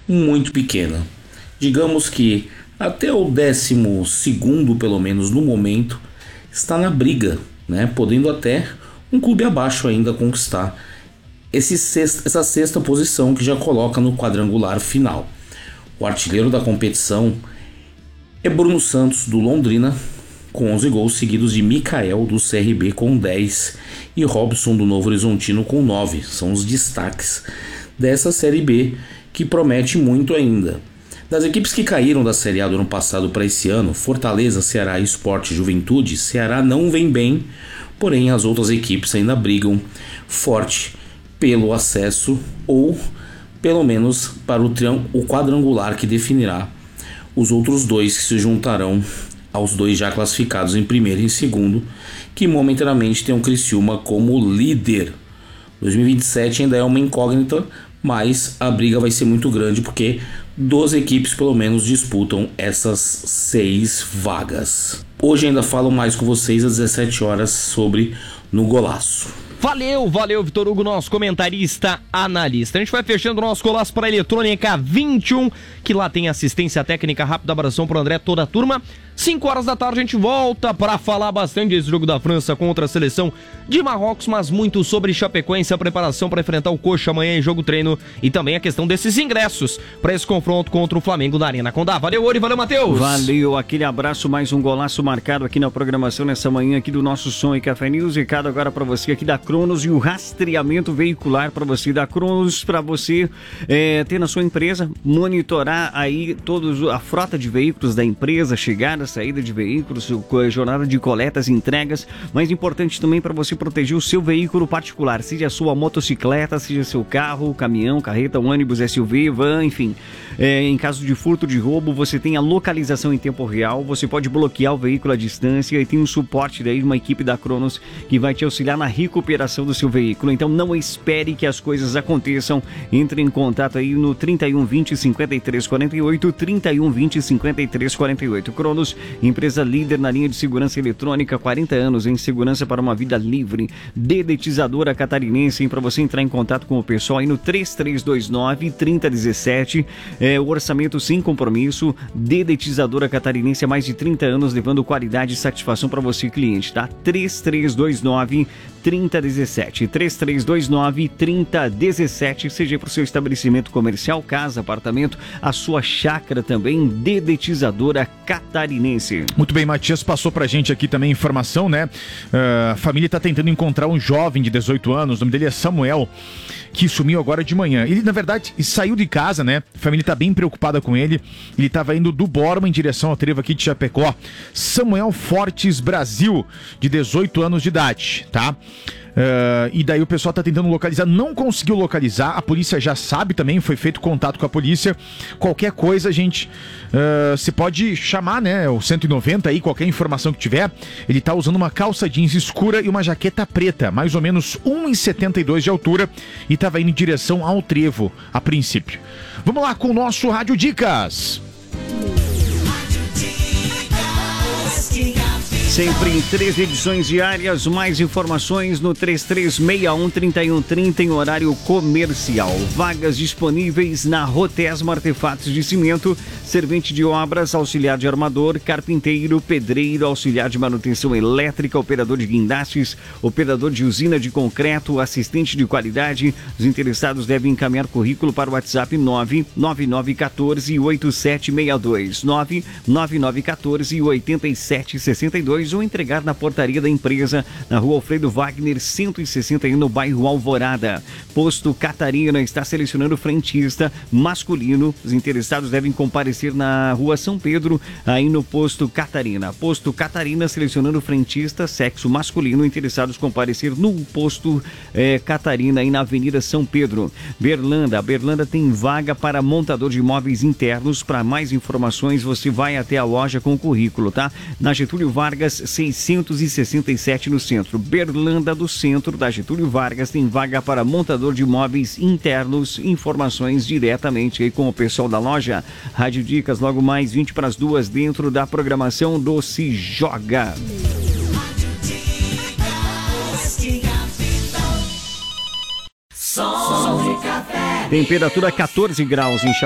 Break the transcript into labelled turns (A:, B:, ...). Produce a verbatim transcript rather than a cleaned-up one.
A: muito pequena. Digamos que até o décimo segundo, pelo menos no momento, está na briga, né? Podendo até um clube abaixo ainda conquistar esse sexta, essa sexta posição que já coloca no quadrangular final. O artilheiro da competição é Bruno Santos, do Londrina, com onze gols, seguidos de Mikael, do C R B, com dez, e Robson, do Novo Horizontino, com nove. São os destaques dessa Série B, que promete muito ainda. Das equipes que caíram da Série A do ano passado para esse ano, Fortaleza, Ceará, Sport e Juventude, Ceará não vem bem, porém as outras equipes ainda brigam forte pelo acesso ou pelo menos para o, triang- o quadrangular que definirá os outros dois que se juntarão aos dois já classificados em primeiro e em segundo, que momentaneamente tem o Criciúma como líder. dois mil e vinte e sete ainda é uma incógnita, mas a briga vai ser muito grande porque doze equipes pelo menos disputam essas seis vagas. Hoje ainda falo mais com vocês às dezessete horas sobre No Golaço.
B: Valeu, valeu, Vitor Hugo, nosso comentarista, analista. A gente vai fechando o nosso Golaço para a Eletrônica vinte e um, que lá tem assistência técnica rápida, abração pro André, toda a turma. cinco horas da tarde a gente volta para falar bastante desse jogo da França contra a seleção de Marrocos, mas muito sobre Chapecoense, a preparação para enfrentar o Coxa amanhã em jogo treino e também a questão desses ingressos para esse confronto contra o Flamengo na Arena Condá. Valeu, Ori, valeu, Matheus.
C: Valeu, aquele abraço, mais um golaço marcado aqui na programação nessa manhã aqui do nosso Som e Café News. Recado agora para você aqui da Cronos e o rastreamento veicular para você da Cronos, para você é, ter na sua empresa, monitorar aí todos a frota de veículos da empresa, chegada, saída de veículos, jornada de coletas, entregas, mas importante também para você proteger o seu veículo particular, seja a sua motocicleta, seja seu carro, caminhão, carreta, ônibus, S U V, van, enfim. É, em caso de furto, de roubo, você tem a localização em tempo real, você pode bloquear o veículo à distância e tem um suporte daí de uma equipe da Cronos que vai te auxiliar na recuperação do seu veículo. Então não espere que as coisas aconteçam, entre em contato aí no trinta e um, vinte, cinquenta e três, quarenta e oito, trinta e um, vinte, cinquenta e três, quarenta e oito. Cronos, empresa líder na linha de segurança eletrônica, quarenta anos em segurança para uma vida livre. Dedetizadora Catarinense, para você entrar em contato com o pessoal aí no três três dois nove, trinta dezessete, é, o orçamento sem compromisso. Dedetizadora Catarinense há mais de trinta anos, levando qualidade e satisfação para você, cliente, tá? três três dois nove, trinta dezessete, três três dois nove, trinta dezessete, seja para o seu estabelecimento comercial, casa, apartamento, a sua chácara também. Dedetizadora Catarinense.
D: Muito bem, Matias passou pra gente aqui também informação, né? Uh, a família está tentando encontrar um jovem de dezoito anos, o nome dele é Samuel, que sumiu agora de manhã. Ele, na verdade, saiu de casa, né? A família está bem preocupada com ele. Ele estava indo do Borba em direção ao trevo aqui de Chapecó. Samuel Fortes Brasil, de dezoito anos de idade, tá? Uh, e daí o pessoal tá tentando localizar, não conseguiu localizar, a polícia já sabe também, foi feito contato com a polícia. Qualquer coisa, gente, uh, você pode chamar, né, o cento e noventa aí, qualquer informação que tiver. Ele tá usando uma calça jeans escura e uma jaqueta preta, mais ou menos um metro e setenta e dois de altura, e tava indo em direção ao trevo, a princípio. Vamos lá com o nosso Rádio Dicas.
C: Sempre em três edições diárias, mais informações no três três seis um, três um três zero em horário comercial. Vagas disponíveis na Rotesma Artefatos de Cimento, servente de obras, auxiliar de armador, carpinteiro, pedreiro, auxiliar de manutenção elétrica, operador de guindastes, operador de usina de concreto, assistente de qualidade. Os interessados devem encaminhar currículo para o WhatsApp nove nove nove um quatro, oito sete seis dois, nove nove nove um quatro, oito sete seis dois, ou entregar na portaria da empresa, na rua Alfredo Wagner, cento e sessenta e um, no bairro Alvorada. Posto Catarina está selecionando frentista masculino. Os interessados devem comparecer na rua São Pedro, aí no Posto Catarina. Posto Catarina selecionando frentista, sexo masculino. Interessados comparecer no Posto eh, Catarina, aí na Avenida São Pedro. Berlanda. Berlanda tem vaga para montador de imóveis internos. Para mais informações, você vai até a loja com o currículo, tá? Na Getúlio Vargas, seiscentos e sessenta e sete no centro. Berlanda do centro, da Getúlio Vargas, tem vaga para montador de imóveis internos. Informações diretamente aí com o pessoal da loja. Rádio Dicas, logo mais vinte para as duas, dentro da programação do Se Joga. Temperatura quatorze graus em Chapecó.